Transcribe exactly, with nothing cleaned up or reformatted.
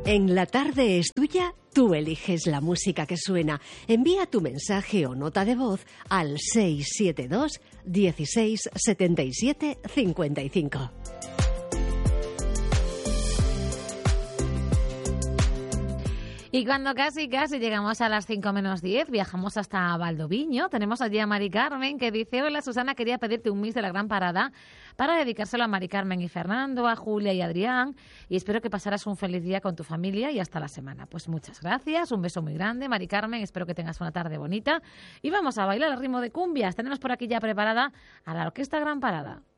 En La Tarde es Tuya, tú eliges la música que suena. Envía tu mensaje o nota de voz al seis siete dos, dieciséis, setenta y siete, cincuenta y cinco. Y cuando casi, casi llegamos a las cinco menos diez, viajamos hasta Valdoviño. Tenemos allí a Mari Carmen, que dice: hola Susana, quería pedirte un mix de La Gran Parada para dedicárselo a Mari Carmen y Fernando, a Julia y Adrián, y espero que pasaras un feliz día con tu familia y hasta la semana. Pues muchas gracias, un beso muy grande, Mari Carmen, espero que tengas una tarde bonita y vamos a bailar al ritmo de cumbias. Tenemos por aquí ya preparada a la Orquesta Gran Parada.